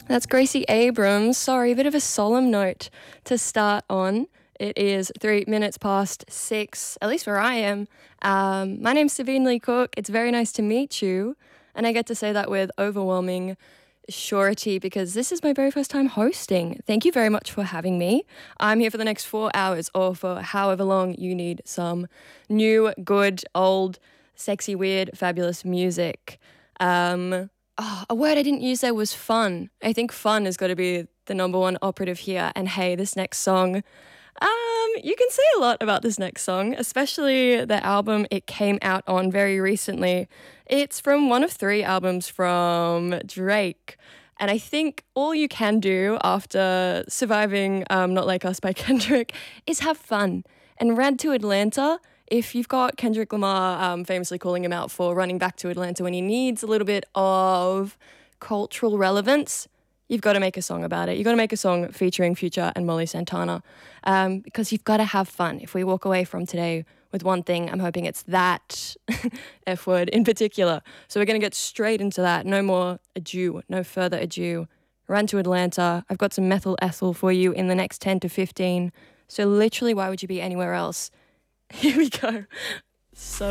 That's Gracie Abrams. Sorry, a bit of a solemn note to start on. It is 3 minutes past 6, at least where I am. My name's Sabine Lee Cook. It's very nice to meet you. And I get to say that with overwhelming surety because this is my very first time hosting. Thank you very much for having me. I'm here for the next 4 hours or for however long you need some new, good, old, sexy, weird, fabulous music. A word I didn't use there was fun. I think fun has got to be the number one operative here. And hey, this next song, you can say a lot about this next song, especially the album it came out on very recently. It's from one of 3 albums from Drake. And I think all you can do after surviving Not Like Us by Kendrick is have fun. And Rad to Atlanta, if you've got Kendrick Lamar famously calling him out for running back to Atlanta when he needs a little bit of cultural relevance, you've got to make a song about it. You've got to make a song featuring Future and Molly Santana because you've got to have fun. If we walk away from today with one thing, I'm hoping it's that F word in particular. So we're going to get straight into that. No more ado, no further ado. Run to Atlanta. I've got some methyl ethyl for you in the next 10 to 15. So literally, why would you be anywhere else? Here we go. So